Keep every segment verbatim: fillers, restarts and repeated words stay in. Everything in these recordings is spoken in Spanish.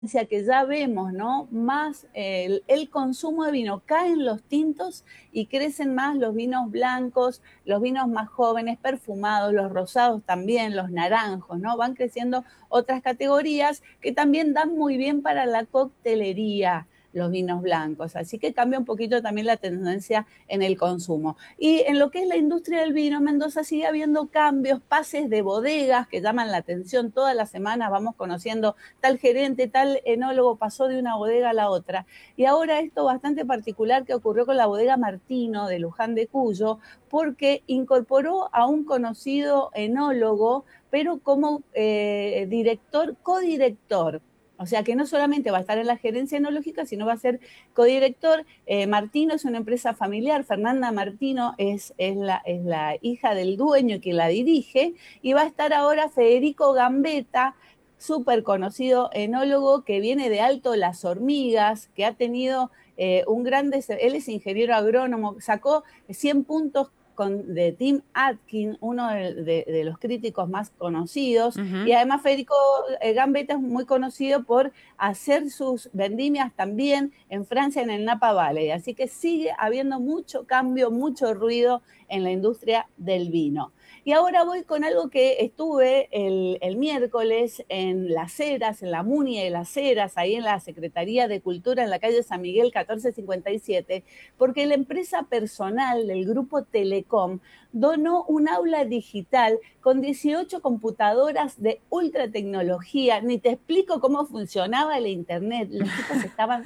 que ya vemos, ¿no? Más eh, el, el consumo de vino, caen los tintos y crecen más los vinos blancos, los vinos más jóvenes, perfumados, los rosados también, los naranjos, ¿no? Van creciendo otras categorías que también dan muy bien para la coctelería, los vinos blancos, así que cambia un poquito también la tendencia en el consumo. Y en lo que es la industria del vino, Mendoza sigue habiendo cambios, pases de bodegas que llaman la atención. Todas las semanas vamos conociendo tal gerente, tal enólogo pasó de una bodega a la otra. Y ahora esto bastante particular que ocurrió con la bodega Martino de Luján de Cuyo, porque incorporó a un conocido enólogo, pero como eh, director, codirector. O sea que no solamente va a estar en la gerencia enológica, sino va a ser codirector. Eh, Martino es una empresa familiar, Fernanda Martino es, es, la, es la hija del dueño que la dirige, y va a estar ahora Federico Gambetta, súper conocido enólogo que viene de Alto Las Hormigas, que ha tenido eh, un gran... Él es ingeniero agrónomo, sacó cien puntos con, de Tim Atkin, uno de, de, de los críticos más conocidos, Uh-huh. y además Federico eh, Gambetta es muy conocido por hacer sus vendimias también en Francia, en el Napa Valley, así que sigue habiendo mucho cambio, mucho ruido en la industria del vino. Y ahora voy con algo que estuve el, el miércoles en Las Heras, en la Muni de Las Heras, ahí en la Secretaría de Cultura, en la calle San Miguel catorce cincuenta y siete, porque la empresa personal del grupo Telecom donó un aula digital con dieciocho computadoras de ultra tecnología. Ni te explico cómo funcionaba el internet. Los chicos estaban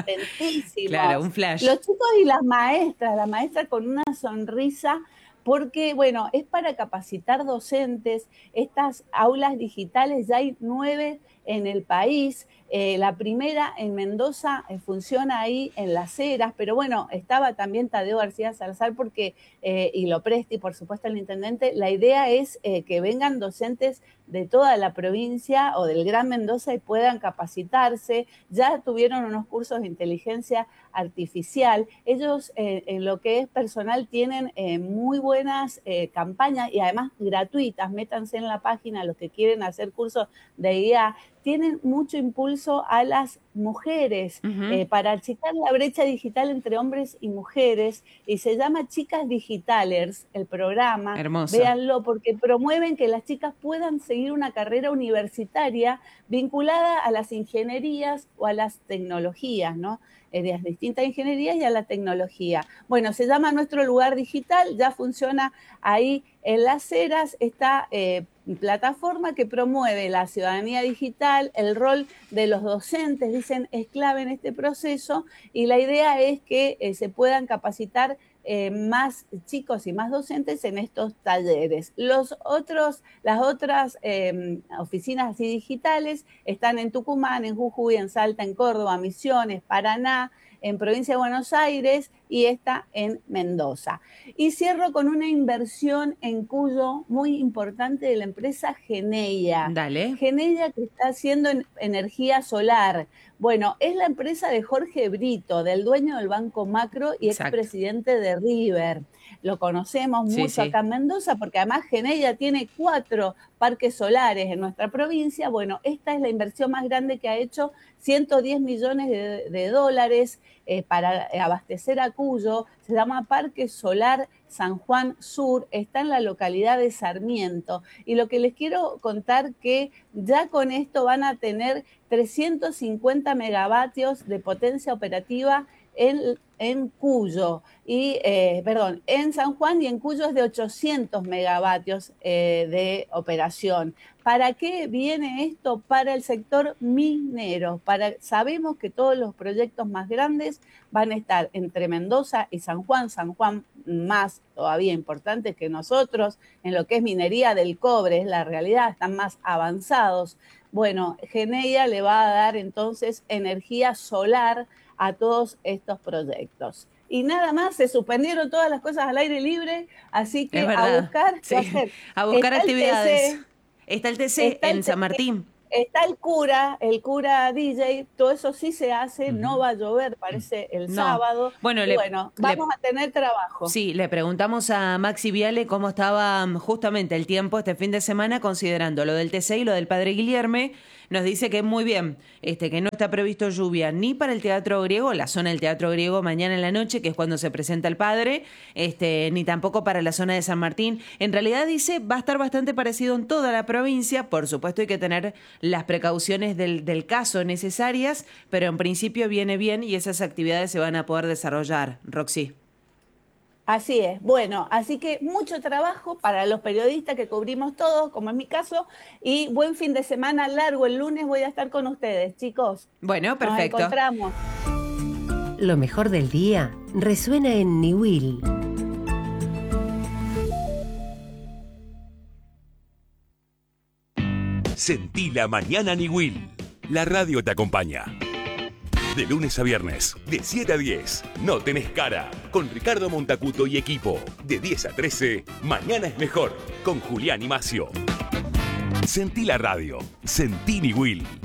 Claro, un contentísimos. flash. Los chicos y las maestras, la maestra con una sonrisa, porque, bueno, es para capacitar docentes. Estas aulas digitales, ya hay nueve en el país. Eh, la primera en Mendoza eh, funciona ahí en Las Heras, pero bueno, estaba también Tadeo García Salazar porque, eh, y Lopresti, por supuesto, el intendente. La idea es eh, que vengan docentes de toda la provincia o del Gran Mendoza y puedan capacitarse. Ya tuvieron unos cursos de inteligencia artificial. Ellos eh, en lo que es personal tienen eh, muy buenas eh, campañas y además gratuitas. Métanse en la página los que quieren hacer cursos de I A. Tienen mucho impulso a las mujeres Uh-huh. eh, para achicar la brecha digital entre hombres y mujeres, y se llama Chicas Digitalers el programa. Hermoso. Véanlo, porque promueven que las chicas puedan seguir una carrera universitaria vinculada a las ingenierías o a las tecnologías, ¿no? Eh, de las distintas ingenierías y a la tecnología. Bueno, se llama Nuestro Lugar Digital, ya funciona ahí en Las Heras, esta eh, plataforma que promueve la ciudadanía digital, el rol de los docentes, dicen, es clave en este proceso, y la idea es que eh, se puedan capacitar eh, más chicos y más docentes en estos talleres. Los otros, las otras eh, oficinas así digitales están en Tucumán, en Jujuy, en Salta, en Córdoba, Misiones, Paraná, en Provincia de Buenos Aires, y esta en Mendoza. Y cierro con una inversión en Cuyo muy importante de la empresa Geneia. Dale. Geneia, que está haciendo en energía solar. Bueno, es la empresa de Jorge Brito, del dueño del Banco Macro y Exacto. expresidente de River. Lo conocemos Sí, mucho sí. acá en Mendoza porque además Geneia tiene cuatro parques solares en nuestra provincia. Bueno, esta es la inversión más grande que ha hecho, ciento diez millones de, de dólares eh, para abastecer a Cuyo. Se llama Parque Solar San Juan Sur, está en la localidad de Sarmiento. Y lo que les quiero contar, que ya con esto van a tener trescientos cincuenta megavatios de potencia operativa en, en Cuyo, y, eh, perdón, en San Juan, y en Cuyo es de ochocientos megavatios eh, de operación. ¿Para qué viene esto? Para el sector minero. Para, sabemos que todos los proyectos más grandes van a estar entre Mendoza y San Juan, San Juan más todavía importantes que nosotros, en lo que es minería del cobre, es la realidad, están más avanzados. Bueno, Geneia le va a dar entonces energía solar a todos estos proyectos. Y nada más, se suspendieron todas las cosas al aire libre, así Es que a verdad. buscar qué Sí. hacer. A buscar Está el actividades. T C, Está el T C está el en T San C Martín. está el cura, el cura D J, todo eso sí se hace, uh-huh. No va a llover, parece el no. sábado. Bueno, le, bueno vamos le, a tener trabajo. Sí, le preguntamos a Maxi Viale cómo estaba justamente el tiempo este fin de semana, considerando lo del T C y lo del Padre Guilherme. Nos dice que muy bien, este, que no está previsto lluvia ni para el Teatro Griego, la zona del Teatro Griego mañana en la noche, que es cuando se presenta el Padre, este, ni tampoco para la zona de San Martín. En realidad dice, va a estar bastante parecido en toda la provincia. Por supuesto hay que tener las precauciones del, del caso necesarias, pero en principio viene bien y esas actividades se van a poder desarrollar. Roxy. Así es. Bueno, así que mucho trabajo para los periodistas que cubrimos todos, como en mi caso, y buen fin de semana largo. El lunes voy a estar con ustedes, chicos. Bueno, perfecto. Nos encontramos. Lo mejor del día resuena en Niwil. Sentí la mañana Niwil. La radio te acompaña. De lunes a viernes, de siete a diez, No Tenés Cara, con Ricardo Montacuto y equipo. De diez a trece, Mañana es Mejor, con Julián y Macio. Sentí la radio, sentí Niwil.